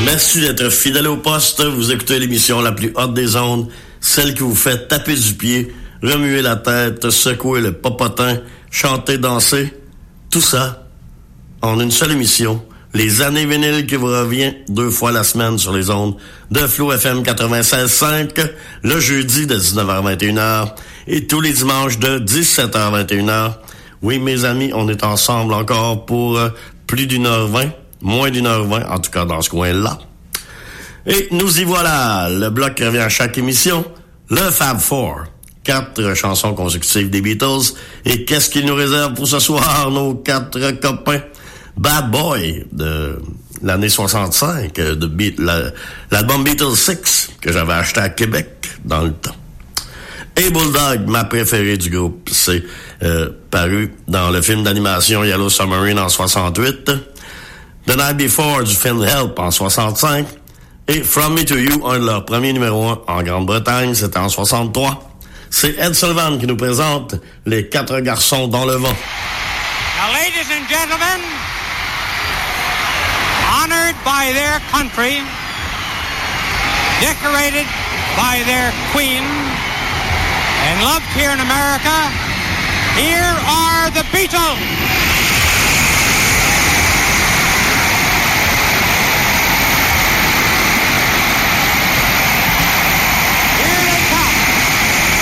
Merci d'être fidèle au poste. Vous écoutez l'émission la plus haute des ondes, celle qui vous fait taper du pied, remuer la tête, secouer le popotin, chanter, danser. Tout ça en une seule émission. Les années vinyles qui vous revient 2 fois la semaine sur les ondes de Flow FM 96.5, le jeudi de 19h21h et tous les dimanches de 17h21h. Oui, mes amis, on est ensemble encore pour plus d'1h20, moins d'1h20, en tout cas dans ce coin-là. Et nous y voilà, le bloc qui revient à chaque émission, le Fab Four. 4 chansons consécutives des Beatles. Et qu'est-ce qu'ils nous réservent pour ce soir, nos 4 copains? Bad Boy, de l'année 65, l'album Beatles 6, que j'avais acheté à Québec dans le temps. Et Bulldog, ma préférée du groupe, c'est paru dans le film d'animation Yellow Submarine en 68, The Night Before du film Help en 65, et From Me to You, un de leurs premiers numéros 1 en Grande-Bretagne, c'était en 63. C'est Ed Sullivan qui nous présente Les 4 garçons dans le vent. Now, ladies and gentlemen, honored by their country, decorated by their queen, and loved here in America, here are the Beatles.